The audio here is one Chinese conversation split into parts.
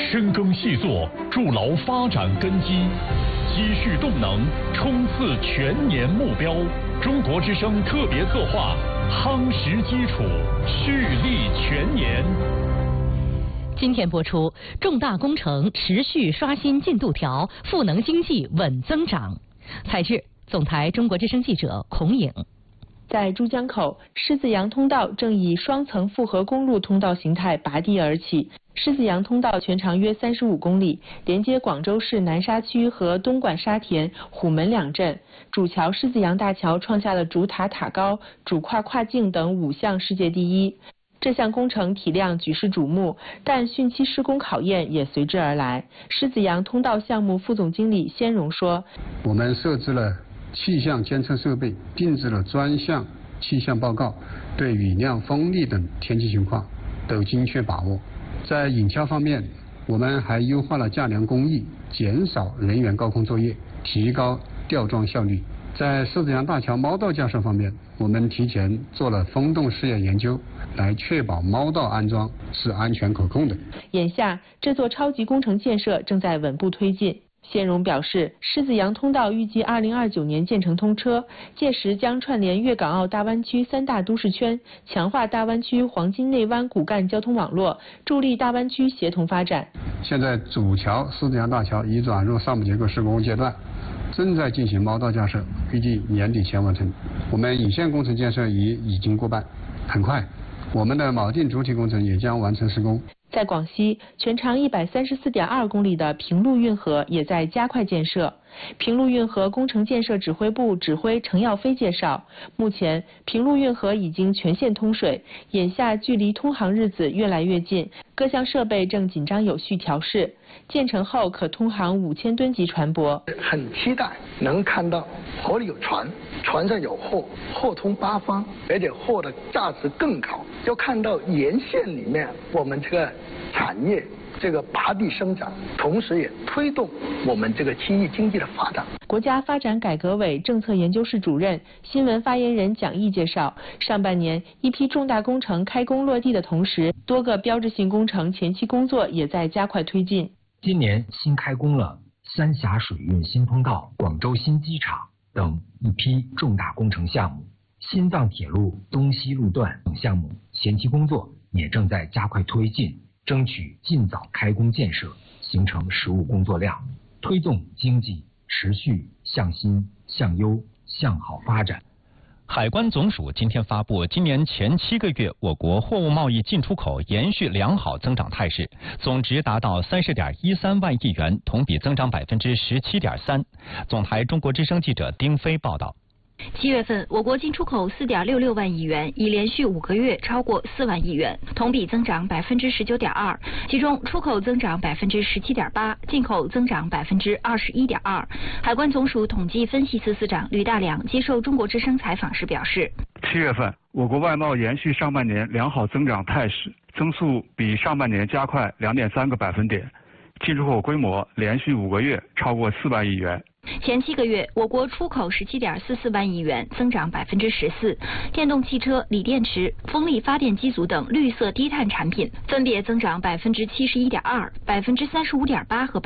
深耕细作，筑牢发展根基，积蓄动能，冲刺全年目标。中国之声特别策划，夯实基础，蓄力全年。 今天播出，重大工程持续刷新进度条，赋能经济稳增长。采制总台中国之声记者孔颖。 在珠江口，狮子洋通道正以双层复合公路通道形态拔地而起。狮子洋通道全长约35公里，连接广州市南沙区和东莞沙田、虎门两镇。主桥狮子洋大桥创下了主塔塔高、主跨跨境等5项世界第一。这项工程体量举世瞩目，但汛期施工考验也随之而来。狮子洋通道项目副总经理先荣说：“ 我们设置了气象监测设备，定制了专项气象报告，对雨量、风力等天气情况都精确把握。在引桥方面，我们还优化了架梁工艺，减少人员高空作业，提高吊装效率。在狮子洋大桥猫道架设方面，我们提前做了风洞试验研究，来确保猫道安装是安全可控的。 眼下，这座超级工程建设正在稳步推进。先荣表示，狮子洋通道预计2029年建成通车，届时将串联粤港澳大湾区3大都市圈，强化大湾区黄金内湾骨干交通网络，助力大湾区协同发展。 现在主桥狮子洋大桥已转入上部结构施工阶段，正在进行猫道架设，预计年底前完成。我们引线工程建设已经过半，很快，我们的锚定主体工程也将完成施工。 在广西，全长134.2公里的平陆运河也在加快建设。平陆运河工程建设指挥部指挥程耀飞介绍，目前平陆运河已经全线通水，眼下距离通航日子越来越近，各项设备正紧张有序调试，建成后可通航5000吨级船舶。 很期待能看到河里有船，船上有货，货通八方，而且货的价值更高。要看到沿线里面我们这个产业这个拔地生长，同时也推动我们这个区域经济的发展。 国家发展改革委政策研究室主任、新闻发言人蒋毅介绍，上半年一批重大工程开工落地的同时，多个标志性工程前期工作也在加快推进。 今年新开工了三峡水运新通道、广州新机场等一批重大工程项目，新藏铁路东西路段等项目前期工作也正在加快推进，争取尽早开工建设，形成实务工作量，推动经济持续向新、向优、向好发展。 海关总署今天发布，今年前7个月，我国货物贸易进出口延续良好增长态势，总值达到30.13万亿元，同比增长17.3%。总台中国之声记者丁飞报道。 7月份，我国进出口4.66万亿元，已连续5个月超过4万亿元，同比增长19.2%。其中，出口增长17.8%，进口增长21.2%。海关总署统计分析司司长吕大良接受中国之声采访时表示 ，7月份，我国外贸延续上半年良好增长态势，增速比上半年加快2.3个百分点，进出口规模连续5个月超过4万亿元。 前7个月，我国出口17.44万亿元，增长14%。电动汽车、锂电池、风力发电机组等绿色低碳产品分别增长71.2%、35.8%和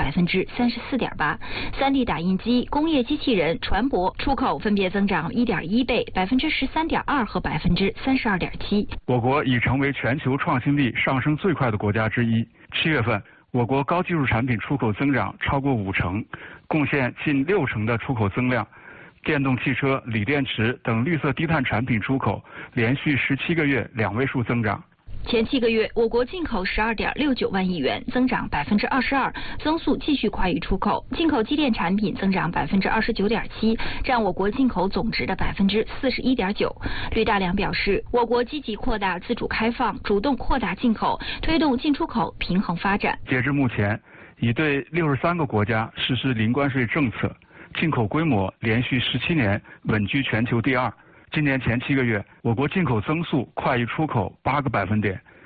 34.8%。3D 打印机、工业机器人、船舶出口分别增长1.1倍、13.2%和32.7%。 我国已成为全球创新力上升最快的国家之一。7月份，我国高技术产品出口增长超过50%，贡献近60%的出口增量。电动汽车、锂电池等绿色低碳产品出口连续17个月2位数增长。 前7个月，我国进口12.69万亿元，增长22%，增速继续快于出口。进口机电产品增长29.7%，占我国进口总值的41.9%。吕大良表示，我国积极扩大自主开放，主动扩大进口，推动进出口平衡发展。 截至目前，已对63个国家实施零关税政策，进口规模连续17年稳居全球第2。今年前7个月，我国进口增速快于出口8个百分点，